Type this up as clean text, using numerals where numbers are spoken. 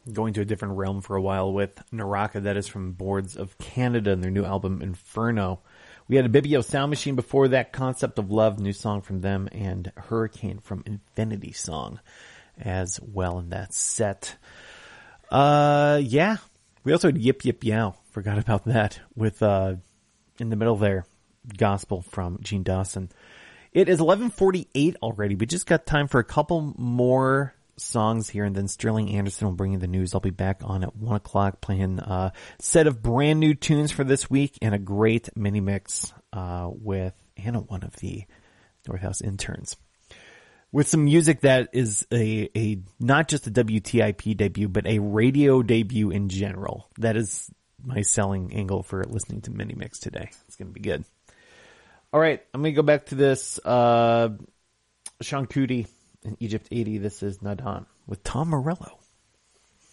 going to a different realm for a while with Naraka. That is from Boards of Canada and their new album Inferno. We had a Bibio Sound Machine before that, Concept of Love, new song from them, and Hurricane from Infinity Song as well in that set. Yeah. We also had Yip Yip Yow. Forgot about that with, in the middle there, Gospel from Gene Dawson. It is 11:48 already. We just got time for a couple more songs here, and then Sterling Anderson will bring you the news. I'll be back on at 1 o'clock playing a set of brand new tunes for this week and a great mini mix with Anna, one of the North House interns, with some music that is a not just a WTIP debut, but a radio debut in general. That is my selling angle for listening to mini mix today. It's going to be good. All right, I'm going to go back to this Sean Kuti in Egypt 80. This is Nadan with Tom Morello.